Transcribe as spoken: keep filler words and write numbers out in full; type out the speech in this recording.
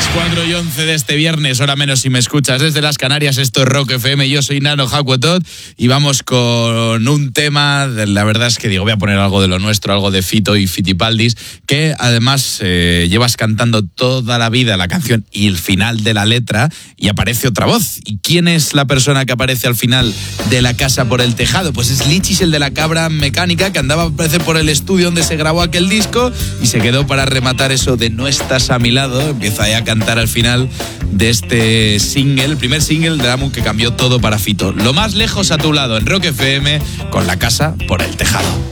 cuatro y once de este viernes, hora menos si me escuchas desde las Canarias. Esto es Rock F M, yo soy Nano Hakuetot y vamos con un tema, la verdad es que digo, voy a poner algo de lo nuestro, algo de Fito y Fitipaldis, que además eh, llevas cantando toda la vida la canción y el final de la letra y aparece otra voz. ¿Y quién es la persona que aparece al final de La casa por el tejado? Pues es Lichis, el de la cabra mecánica, que andaba a aparecer por el estudio donde se grabó aquel disco y se quedó para rematar eso de No estás a mi lado. Empieza ahí a cantar al final de este single, el primer single de álbum que cambió todo para Fito. Lo más lejos a tu lado en Rock F M con La casa por el tejado.